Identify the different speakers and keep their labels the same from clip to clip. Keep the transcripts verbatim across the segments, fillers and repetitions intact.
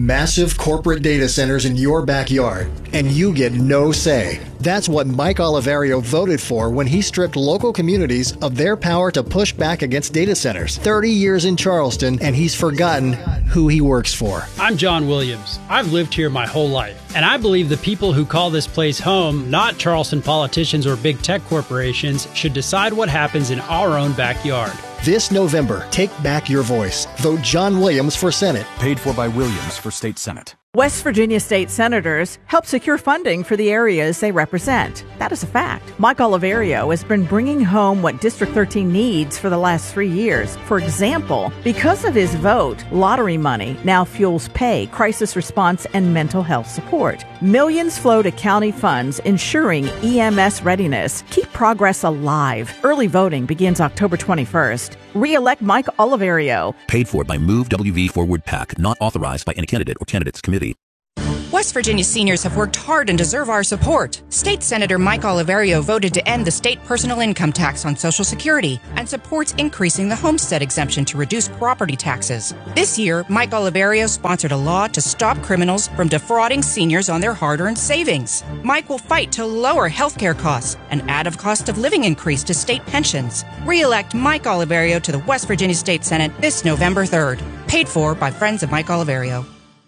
Speaker 1: Massive corporate data centers in your backyard, and you get no say. That's what Mike Oliverio voted for when he stripped local communities of their power to push back against data centers. thirty years in Charleston, and he's forgotten who he works for.
Speaker 2: I'm John Williams. I've lived here my whole life, and I believe the people who call this place home, not Charleston politicians or big tech corporations, should decide what happens in our own backyard.
Speaker 1: This November, take back your voice. Vote John Williams for Senate.
Speaker 3: Paid for by Williams for State Senate.
Speaker 4: West Virginia state senators help secure funding for the areas they represent. That is a fact. Mike Oliverio has been bringing home what District thirteen needs for the last three years. For example, because of his vote, lottery money now fuels pay, crisis response, and mental health support. Millions flow to county funds, ensuring E M S readiness. Keep progress alive. Early voting begins October twenty-first. Re-elect Mike Oliverio.
Speaker 5: Paid for by Move W V Forward PAC, not authorized by any candidate or candidates committee.
Speaker 6: West Virginia seniors have worked hard and deserve our support. State Senator Mike Oliverio voted to end the state personal income tax on Social Security and supports increasing the homestead exemption to reduce property taxes. This year, Mike Oliverio sponsored a law to stop criminals from defrauding seniors on their hard-earned savings. Mike will fight to lower health care costs and add a cost of living increase to state pensions. Re-elect Mike Oliverio to the West Virginia State Senate this November third. Paid for by Friends of Mike Oliverio.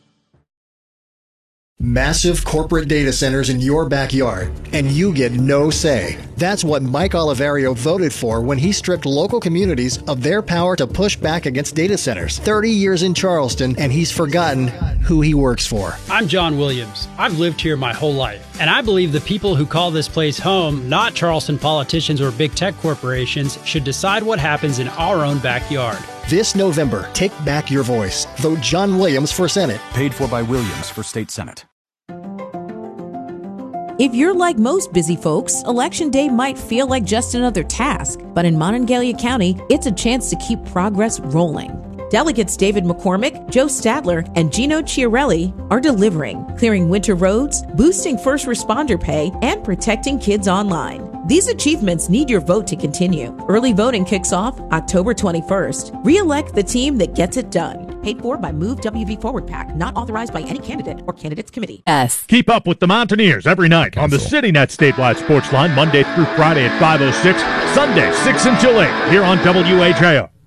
Speaker 1: Massive corporate data centers in your backyard, and you get no say. That's what Mike Oliverio voted for when he stripped local communities of their power to push back against data centers. thirty years in Charleston, and he's forgotten who he works for.
Speaker 2: I'm John Williams. I've lived here my whole life, and I believe the people who call this place home, not Charleston politicians or big tech corporations, should decide what happens in our own backyard.
Speaker 1: This November, take back your voice. Vote John Williams for Senate.
Speaker 3: Paid for by Williams for State Senate.
Speaker 7: If you're like most busy folks, Election Day might feel like just another task. But in Monongalia County, it's a chance to keep progress rolling. Delegates David McCormick, Joe Stadler, and Gino Chiarelli are delivering, clearing winter roads, boosting first responder pay, and protecting kids online. These achievements need your vote to continue. Early voting kicks off October twenty-first. Re-elect the team that gets it done. Paid for by Move W V Forward PAC, not authorized by any candidate or candidates committee.
Speaker 8: Yes. Keep up with the Mountaineers every night on the CityNet statewide sports line, Monday through Friday at five oh six, Sunday six until eight, here on W H A O.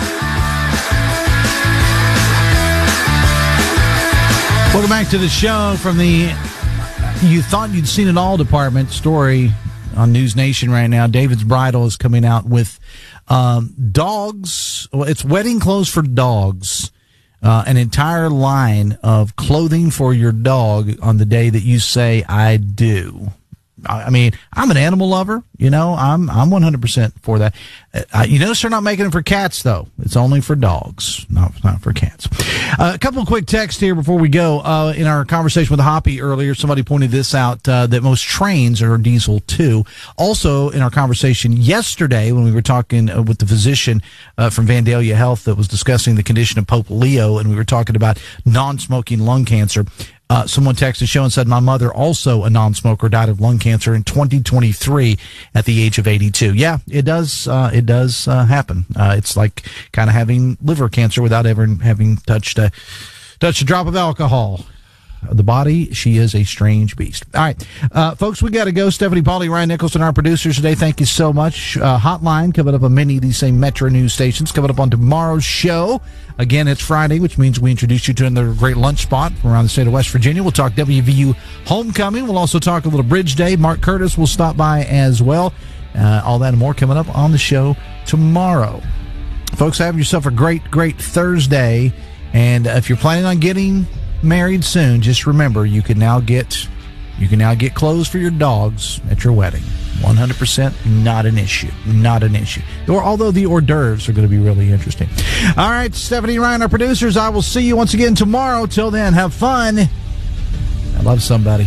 Speaker 9: Welcome back to the show from the You Thought You'd Seen It All department. Story on News Nation right now. David's Bridal is coming out with um, dogs. Well, it's wedding clothes for dogs. Uh, an entire line of clothing for your dog on the day that you say, I do. I mean, I'm an animal lover, you know, I'm, I'm one hundred percent for that. Uh, you notice they're not making it for cats, though. It's only for dogs, not, not for cats. Uh, a couple of quick texts here before we go. Uh, in our conversation with Hoppy earlier, somebody pointed this out, uh, that most trains are diesel too. Also, in our conversation yesterday, when we were talking uh, with the physician, uh, from Vandalia Health that was discussing the condition of Pope Leo, and we were talking about non-smoking lung cancer. Uh, someone texted the show and said, my mother, also a non-smoker, died of lung cancer in twenty twenty-three at the age of eighty-two. Yeah, it does, uh, it does, uh, happen. Uh, it's like kind of having liver cancer without ever having touched a, touched a drop of alcohol. The body, she is a strange beast. All right, uh, folks, we got to go. Stephanie Pauly, Ryan Nicholson, our producers today. Thank you so much. Uh, hotline coming up on many of these same Metro news stations. Coming up on tomorrow's show. Again, it's Friday, which means we introduce you to another great lunch spot from around the state of West Virginia. We'll talk W V U homecoming. We'll also talk a little Bridge Day. Mark Curtis will stop by as well. Uh, all that and more coming up on the show tomorrow. Folks, have yourself a great, great Thursday. And if you're planning on getting married soon, just remember you can now get you can now get clothes for your dogs at your wedding. one hundred percent not an issue. Not an issue. Or although the hors d'oeuvres are going to be really interesting. All right, Stephanie, Ryan, our producers, I will see you once again tomorrow. Till then, have fun. I love somebody.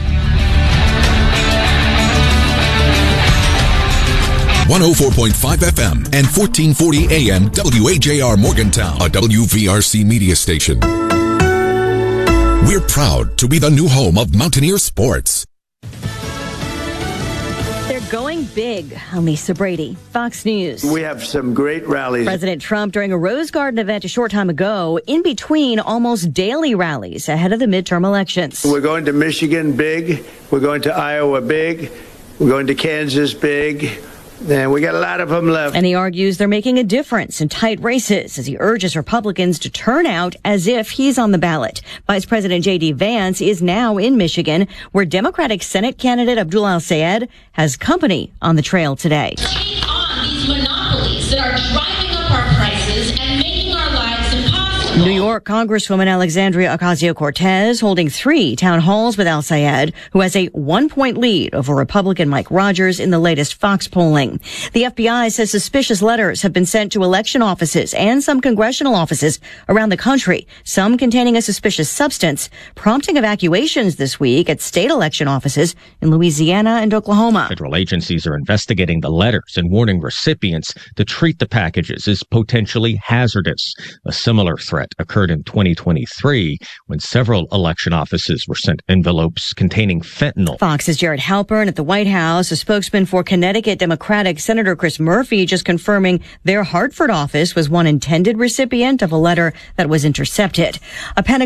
Speaker 10: one oh four point five F M and fourteen forty A M W H A R Morgantown, a W V R C media station. We're proud to be the new home of Mountaineer sports.
Speaker 11: They're Going big. I'm Lisa Brady, Fox News.
Speaker 12: We have some great rallies.
Speaker 11: President Trump during a Rose Garden event a short time ago, in between almost daily rallies ahead of the midterm elections.
Speaker 12: We're going to Michigan big. We're going to Iowa big. We're going to Kansas big. And we got a lot of them left.
Speaker 11: And he argues they're making a difference in tight races as he urges Republicans to turn out as if he's on the ballot. Vice President J D. Vance is now in Michigan, where Democratic Senate candidate Abdul Al-Sayed has company on the trail today.
Speaker 13: Take on these monopolies that are driving up our prices and making our lives impossible.
Speaker 11: New York Congresswoman Alexandria Ocasio-Cortez holding three town halls with Al-Sayed, who has a one-point lead over Republican Mike Rogers in the latest Fox polling. The F B I says suspicious letters have been sent to election offices and some congressional offices around the country, some containing a suspicious substance, prompting evacuations this week at state election offices in Louisiana and Oklahoma.
Speaker 14: Federal agencies are investigating the letters and warning recipients to treat the packages as potentially hazardous. A similar threat occurred in twenty twenty-three when several election offices were sent envelopes containing fentanyl.
Speaker 11: Fox's Jared Halpern at the White House, a spokesman for Connecticut Democratic Senator Chris Murphy, just confirming their Hartford office was one intended recipient of a letter that was intercepted. A Pentagon